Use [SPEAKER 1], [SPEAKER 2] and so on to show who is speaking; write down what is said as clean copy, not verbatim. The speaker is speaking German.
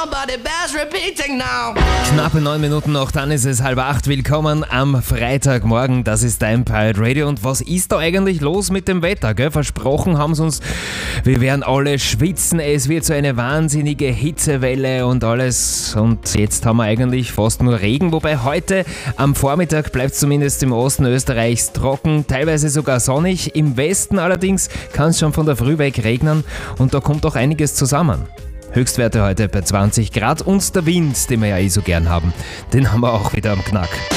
[SPEAKER 1] somebody bears repeating now.
[SPEAKER 2] Knappe 9 Minuten noch, dann ist es 7:30. Willkommen am Freitagmorgen, das ist dein Pirate Radio. Und was ist da eigentlich los mit dem Wetter? Gell? Versprochen haben sie uns, wir werden alle schwitzen, es wird so eine wahnsinnige Hitzewelle und alles. Und jetzt haben wir eigentlich fast nur Regen, wobei heute am Vormittag bleibt zumindest im Osten Österreichs trocken, teilweise sogar sonnig. Im Westen allerdings kann es schon von der Früh weg regnen und da kommt auch einiges zusammen. Höchstwerte heute bei 20 Grad und der Wind, den wir ja so gern haben, den haben wir auch wieder am Knack.